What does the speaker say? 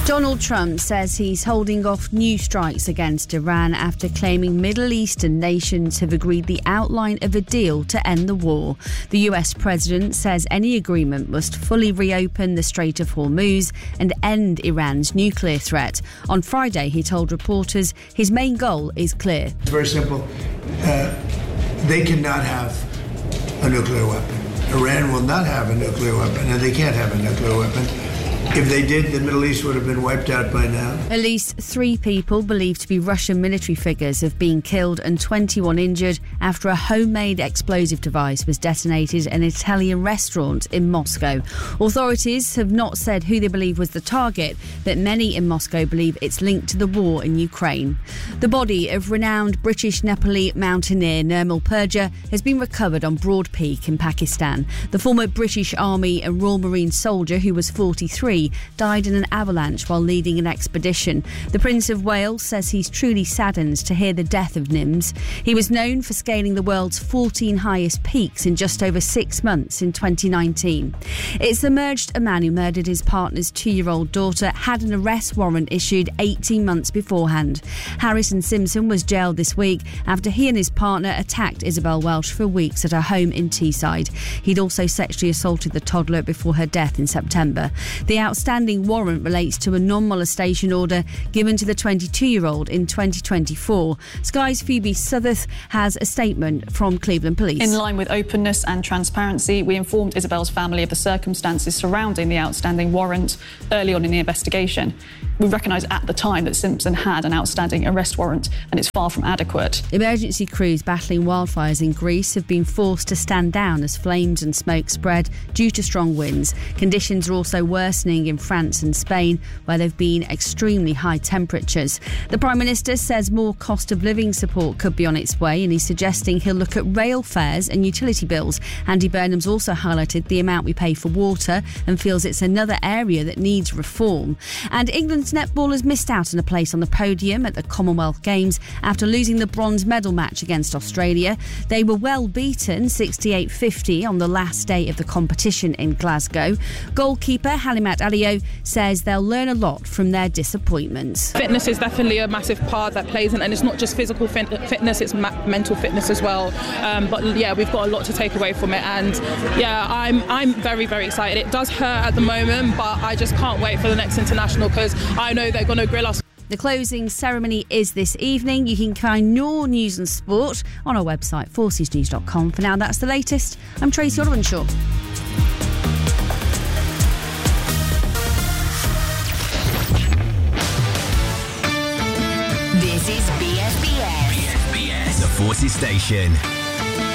Donald Trump says he's holding off new strikes against Iran after claiming Middle Eastern nations have agreed the outline of a deal to end the war. The US president says any agreement must fully reopen the Strait of Hormuz and end Iran's nuclear threat. On Friday, he told reporters his main goal is clear. It's very simple. They cannot have a nuclear weapon. Iran will not have a nuclear weapon, and they can't have a nuclear weapon. If they did, the Middle East would have been wiped out by now. At least 3 people believed to be Russian military figures have been killed and 21 injured after a homemade explosive device was detonated in an Italian restaurant in Moscow. Authorities have not said who they believe was the target, but many in Moscow believe it's linked to the war in Ukraine. The body of renowned British Nepali mountaineer Nirmal Purja has been recovered on Broad Peak in Pakistan. The former British Army and Royal Marine soldier, who was 43, died in an avalanche while leading an expedition. The Prince of Wales says he's truly saddened to hear the death of Nims. He was known for scaling the world's 14 highest peaks in just over 6 months in 2019. It's emerged a man who murdered his partner's 2-year-old daughter had an arrest warrant issued 18 months beforehand. Harrison Simpson was jailed this week after he and his partner attacked Isabel Welsh for weeks at her home in Teesside. He'd also sexually assaulted the toddler before her death in September. The outstanding warrant relates to a non-molestation order given to the 22-year-old in 2024. Sky's Phoebe Southworth has a statement from Cleveland Police. In line with openness and transparency, we informed Isabel's family of the circumstances surrounding the outstanding warrant early on in the investigation. We recognised at the time that Simpson had an outstanding arrest warrant and it's far from adequate. Emergency crews battling wildfires in Greece have been forced to stand down as flames and smoke spread due to strong winds. Conditions are also worsening in France and Spain, where there have been extremely high temperatures. The Prime Minister says more cost of living support could be on its way, and he's suggesting he'll look at rail fares and utility bills. Andy Burnham's also highlighted the amount we pay for water and feels it's another area that needs reform. And England's netballers missed out on a place on the podium at the Commonwealth Games after losing the bronze medal match against Australia. They were well beaten 68-50 on the last day of the competition in Glasgow. Goalkeeper Halimat Alio says they'll learn a lot from their disappointments. Fitness is definitely a massive part that plays in, and it's not just physical fitness, it's mental fitness as well. But yeah, we've got a lot to take away from it, and yeah, I'm very, very excited. It does hurt at the moment, but I just can't wait for the next international because I know they're going to grill us. The closing ceremony is this evening. You can find more news and sport on our website, forcesnews.com. For now, that's the latest. I'm Tracy Oliver-Shaw. This is BSBS. BSBS, the Forces Station.